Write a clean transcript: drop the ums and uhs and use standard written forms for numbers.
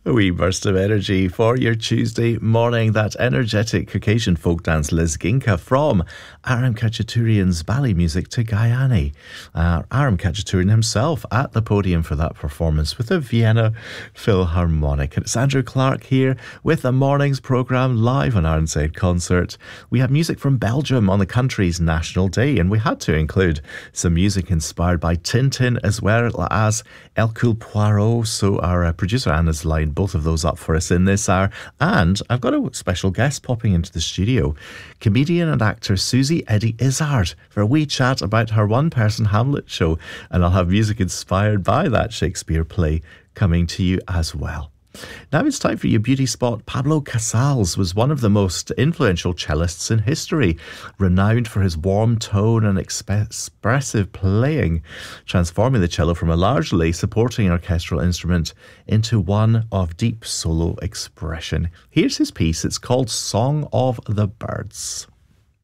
A wee burst of energy for your Tuesday morning. That energetic Caucasian folk dance Lizginka from Aram Khachaturian's ballet music to Guyane. Aram Khachaturian himself at the podium for that performance with the Vienna Philharmonic. And it's Andrew Clark here with the morning's programme live on Ironside Concert. We have music from Belgium on the country's National Day, and we had to include some music inspired by Tintin as well as Hercule Poirot. So our producer Anna's lined both of those up for us in this hour. And I've got a special guest popping into the studio, comedian and actor Susie Eddy Izzard, for a wee chat about her one-person Hamlet show. And I'll have music inspired by that Shakespeare play coming to you as well. Now it's time for your beauty spot. Pablo Casals was one of the most influential cellists in history, renowned for his warm tone and expressive playing, transforming the cello from a largely supporting orchestral instrument into one of deep solo expression. Here's his piece. It's called Song of the Birds.